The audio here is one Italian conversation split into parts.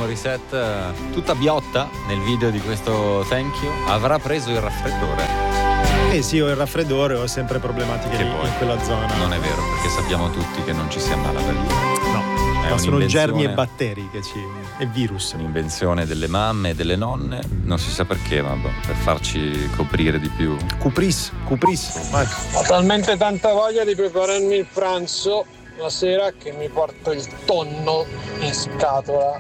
Morissette, tutta biotta nel video di questo Thank You, avrà preso il raffreddore. Sì, ho il raffreddore, ho sempre problematiche Che in poi quella zona. Non è vero, perché sappiamo tutti che non ci si ammala per lì. No, ma sono germi e batteri e virus. Un'invenzione delle mamme e delle nonne, non si sa perché, ma per farci coprire di più. Cupris. Ho talmente tanta voglia di prepararmi il pranzo la sera che mi porto il tonno in scatola.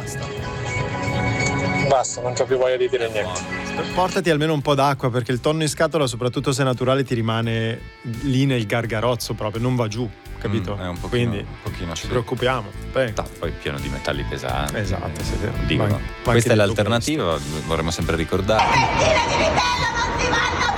Basta, non c'ho più voglia di dire niente. Portati almeno un po' d'acqua, perché il tonno in scatola, soprattutto se è naturale, ti rimane lì nel gargarozzo proprio, non va giù, capito? È un pochino, quindi un pochino ci sì. preoccupiamo. Poi pieno di metalli pesanti. Esatto, sì. Dicono. Questa è l'alternativa, vorremmo sempre ricordare. Le fettine di vitello non ti vanno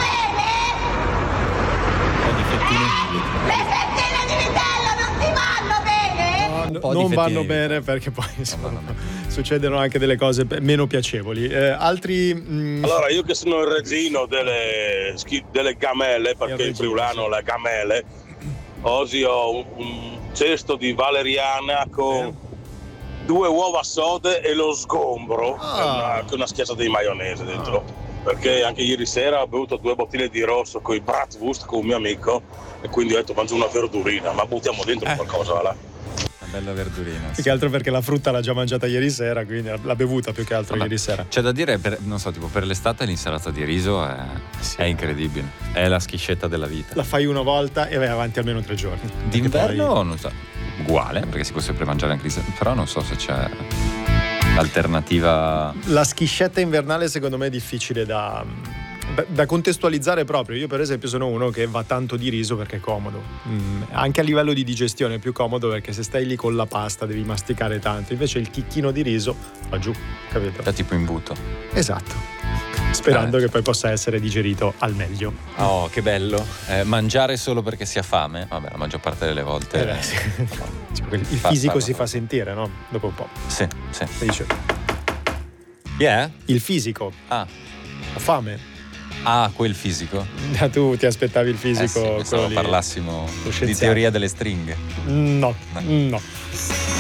bene? Le fettine di vitello non ti vanno bene? Non vanno bene, perché poi succedono anche delle cose meno piacevoli. Allora, io che sono il regino delle gamelle, perché in friulano le gamelle, oggi ho un cesto di valeriana con 2 uova sode e lo sgombro con una schiaccia di maionese dentro, perché anche ieri sera ho bevuto 2 bottiglie di rosso con i bratwurst con un mio amico e quindi ho detto mangio una verdurina, ma buttiamo dentro qualcosa, va là. Bella verdurina. Più che altro perché la frutta l'ha già mangiata ieri sera, quindi l'ha bevuta più che altro ieri sera. C'è da dire, per l'estate l'insalata di riso è incredibile. È la schiscetta della vita. La fai una volta e vai avanti almeno 3 giorni. D'inverno non so, uguale, perché si può sempre mangiare anche però non so se c'è l'alternativa. La schiscetta invernale secondo me è difficile da contestualizzare proprio. Io per esempio sono uno che va tanto di riso perché è comodo, anche a livello di digestione è più comodo, perché se stai lì con la pasta devi masticare tanto, invece il chicchino di riso va giù, capito? Da tipo imbuto. Esatto, sperando che poi possa essere digerito al meglio. Oh, che bello. Mangiare solo perché si ha fame, vabbè, la maggior parte delle volte sì. Il fisico si fa sentire, no? Dopo un po'. Sì. Dice. Yeah? Il fisico ha fame. Quel fisico. Tu ti aspettavi il fisico? Pensavo parlassimo di teoria delle stringhe. No.